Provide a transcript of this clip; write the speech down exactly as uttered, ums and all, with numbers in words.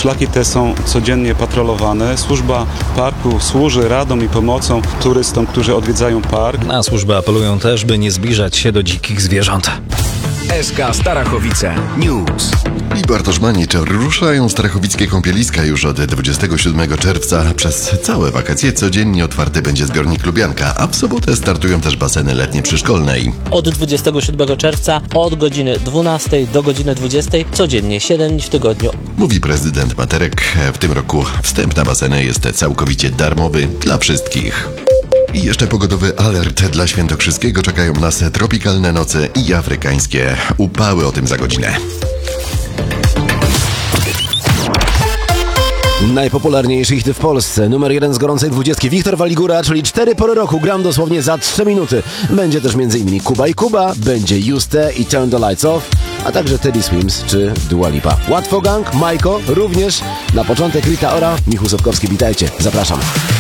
Szlaki te są codziennie patrolowane. Służba parku służy radą i pomocą turystom, którzy odwiedzają park. Na służbę apelują też, by nie zbliżać się do dzikich zwierząt. S K Starachowice News. I Bartosz Manicz. Ruszają starachowickie kąpieliska już od dwudziestego siódmego czerwca. Przez całe wakacje codziennie otwarty będzie zbiornik Lubianka, a w sobotę startują też baseny letnie przy Szkolnej. Od dwudziestego siódmego czerwca od godziny dwunastej do godziny dwudziestej codziennie siedem dni w tygodniu. Mówi prezydent Materek. W tym roku wstęp na baseny jest całkowicie darmowy dla wszystkich. I jeszcze pogodowy alert dla Świętokrzyskiego. Czekają nas tropikalne noce i afrykańskie upały. O tym za godzinę. Najpopularniejszy hit w Polsce. Numer jeden z gorącej dwudziestki. Wiktor Waligura, czyli cztery pory roku. Gram dosłownie za trzy minuty. Będzie też m.in. Kuba i Kuba, będzie Juste i Turn the Lights Off, a także Teddy Swims czy Dua Lipa. Łatwo Gang, Majko również. Na początek Rita Ora, Michał Sobkowski, witajcie. Zapraszam.